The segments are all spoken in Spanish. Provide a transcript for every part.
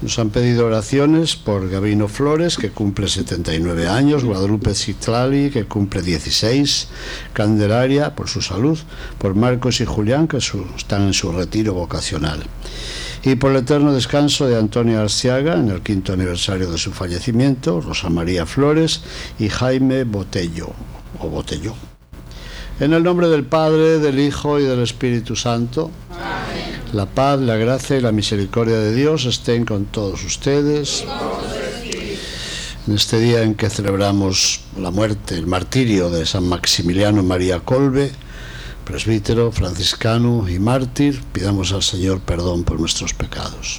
Nos han pedido oraciones por Gabino Flores, que cumple 79 años, Guadalupe Citlali, que cumple 16, Candelaria, por su salud, por Marcos y Julián, que están en su retiro vocacional, y por el eterno descanso de Antonio Arciaga, en el 5º aniversario de su fallecimiento, Rosa María Flores y Jaime Botello, o Botelló. En el nombre del Padre, del Hijo y del Espíritu Santo. Amén. La paz, la gracia y la misericordia de Dios estén con todos ustedes. En este día en que celebramos la muerte, el martirio de San Maximiliano María Kolbe, presbítero, franciscano y mártir, pidamos al Señor perdón por nuestros pecados.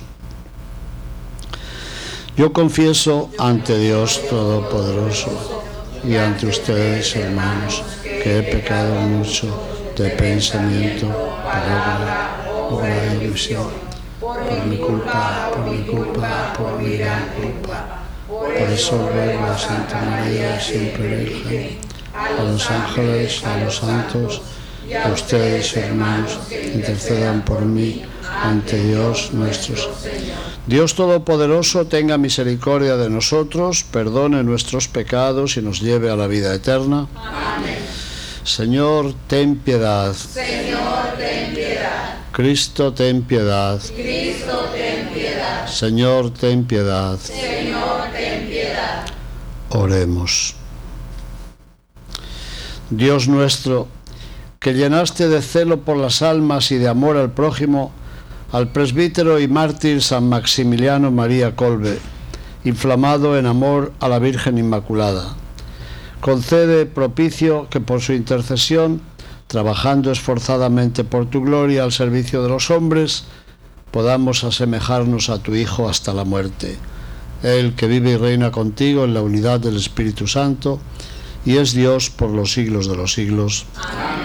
Yo confieso ante Dios Todopoderoso y ante ustedes, hermanos, que he pecado mucho de pensamiento, palabra, obra y omisión, por mi culpa, por mi gran culpa. Por eso ruego a Santa María, siempre Virgen, a los ángeles, a los santos, a ustedes, hermanos, intercedan por mí ante Dios nuestro Señor. Dios Todopoderoso tenga misericordia de nosotros, perdone nuestros pecados y nos lleve a la vida eterna. Amén. Señor, ten piedad. Señor, ten piedad. Cristo, ten piedad. Cristo, ten piedad. Señor, ten piedad. Señor, ten piedad. Oremos. Dios nuestro, que llenaste de celo por las almas y de amor al prójimo al presbítero y mártir San Maximiliano María Kolbe, inflamado en amor a la Virgen Inmaculada, concede propicio que por su intercesión, trabajando esforzadamente por tu gloria al servicio de los hombres, podamos asemejarnos a tu Hijo hasta la muerte. Él que vive y reina contigo en la unidad del Espíritu Santo y es Dios por los siglos de los siglos. Amén.